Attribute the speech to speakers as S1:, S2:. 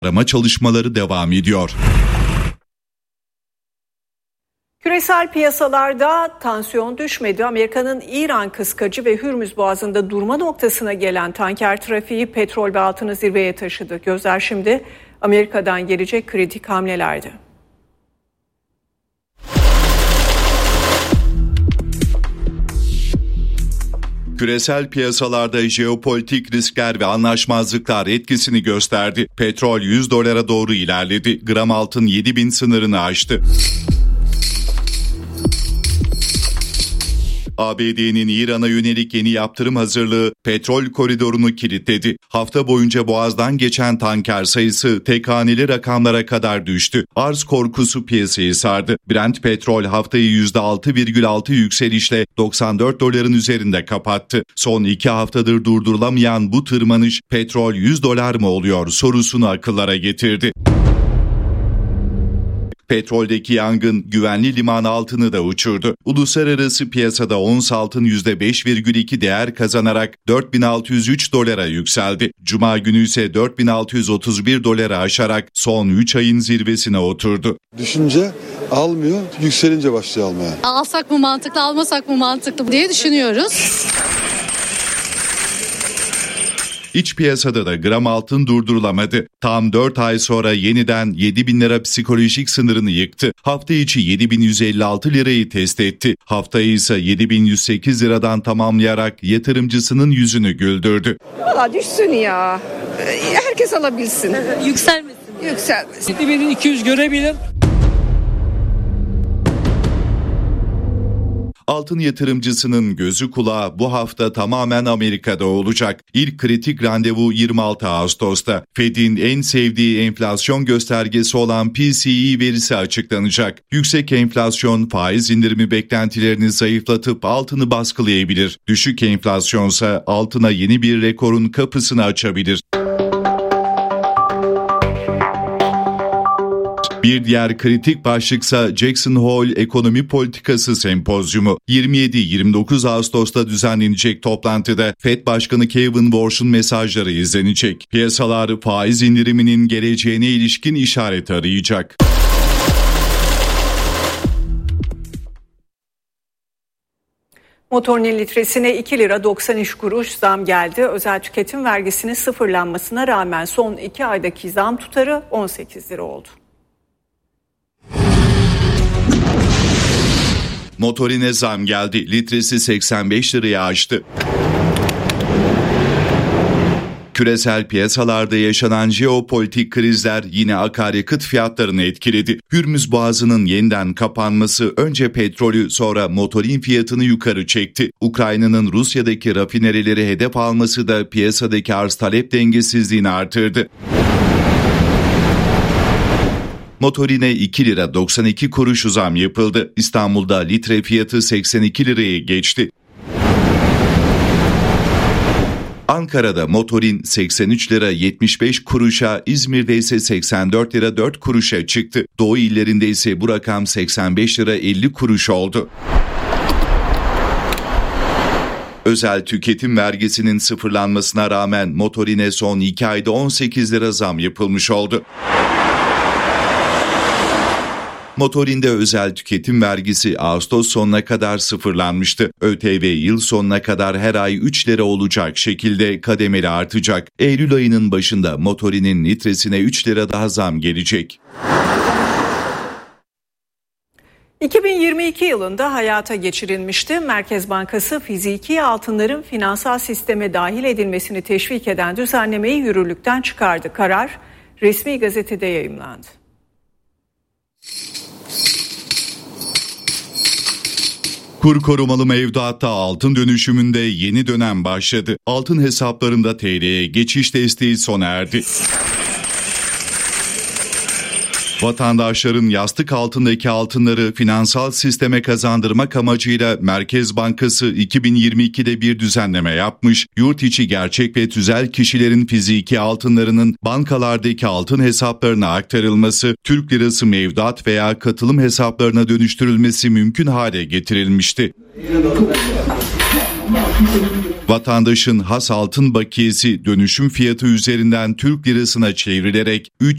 S1: Arama çalışmaları devam ediyor.
S2: Küresel piyasalarda tansiyon düşmedi. Amerika'nın İran kıskacı ve Hürmüz Boğazı'nda durma noktasına gelen tanker trafiği petrol ve altını zirveye taşıdı. Gözler şimdi Amerika'dan gelecek kritik hamlelerde.
S1: Küresel piyasalarda jeopolitik riskler ve anlaşmazlıklar etkisini gösterdi. Petrol $100 doğru ilerledi. Gram altın 7.000 sınırını aştı. ABD'nin İran'a yönelik yeni yaptırım hazırlığı petrol koridorunu kilitledi. Hafta boyunca Boğaz'dan geçen tanker sayısı tek haneli rakamlara kadar düştü. Arz korkusu piyasayı sardı. Brent petrol haftayı %6,6 yükselişle $94 üzerinde kapattı. Son 2 haftadır durdurulamayan bu tırmanış petrol $100 mı oluyor sorusunu akıllara getirdi. Petroldeki yangın güvenli liman altını da uçurdu. Uluslararası piyasada ons altın %5,2 değer kazanarak $4.603 yükseldi. Cuma günü ise $4.631 aşarak son 3 ayın zirvesine oturdu.
S3: Düşünce almıyor, yükselince başlıyor almaya.
S4: Alsak mı mantıklı, almasak mı mantıklı diye düşünüyoruz.
S1: İç piyasada da gram altın durdurulamadı. Tam 4 ay sonra yeniden 7.000 lira psikolojik sınırını yıktı. Hafta içi 7.156 lirayı test etti. Haftayı ise 7.108 liradan tamamlayarak yatırımcısının yüzünü güldürdü.
S5: Valla düşsün ya. Herkes alabilsin.
S4: Yükselmesin.
S5: Yükselmesin.
S6: 7.200 görebilir.
S1: Altın yatırımcısının gözü kulağı bu hafta tamamen Amerika'da olacak. İlk kritik randevu 26 Ağustos'ta. Fed'in en sevdiği enflasyon göstergesi olan PCE verisi açıklanacak. Yüksek enflasyon faiz indirimi beklentilerini zayıflatıp altını baskılayabilir. Düşük enflasyonsa altına yeni bir rekorun kapısını açabilir. Bir diğer kritik başlıksa Jackson Hole Ekonomi Politikası Sempozyumu. 27-29 Ağustos'ta düzenlenecek toplantıda Fed Başkanı Kevin Warsh'un mesajları izlenecek. Piyasalar faiz indiriminin geleceğine ilişkin işaret arayacak.
S2: Motorinin litresine 2 lira 93 kuruş zam geldi. Özel tüketim vergisinin sıfırlanmasına rağmen son 2 aydaki zam tutarı 18 lira oldu.
S1: Motorine zam geldi. Litresi 85 liraya aştı. Küresel piyasalarda yaşanan jeopolitik krizler yine akaryakıt fiyatlarını etkiledi. Hürmüz Boğazı'nın yeniden kapanması önce petrolü sonra motorin fiyatını yukarı çekti. Ukrayna'nın Rusya'daki rafinerileri hedef alması da piyasadaki arz talep dengesizliğini artırdı. Motorine 2 lira 92 kuruş zam yapıldı. İstanbul'da litre fiyatı 82 lirayı geçti. Ankara'da motorin 83 lira 75 kuruşa, İzmir'de ise 84 lira 4 kuruşa çıktı. Doğu illerinde ise bu rakam 85 lira 50 kuruş oldu. Özel tüketim vergisinin sıfırlanmasına rağmen motorine son 2 ayda 18 lira zam yapılmış oldu. Motorinde özel tüketim vergisi Ağustos sonuna kadar sıfırlanmıştı. ÖTV yıl sonuna kadar her ay 3 lira olacak şekilde kademeli artacak. Eylül ayının başında motorinin litresine 3 lira daha zam gelecek.
S2: 2022 yılında hayata geçirilmişti. Merkez Bankası fiziki altınların finansal sisteme dahil edilmesini teşvik eden düzenlemeyi yürürlükten çıkardı. Karar resmi gazetede yayımlandı.
S1: Kur korumalı mevduatta altın dönüşümünde yeni dönem başladı. Altın hesaplarında TL'ye geçiş desteği sona erdi. Vatandaşların yastık altındaki altınları finansal sisteme kazandırmak amacıyla Merkez Bankası 2022'de bir düzenleme yapmış. Yurt içi gerçek ve tüzel kişilerin fiziki altınlarının bankalardaki altın hesaplarına aktarılması, Türk lirası mevduat veya katılım hesaplarına dönüştürülmesi mümkün hale getirilmişti. Vatandaşın has altın bakiyesi dönüşüm fiyatı üzerinden Türk lirasına çevrilerek 3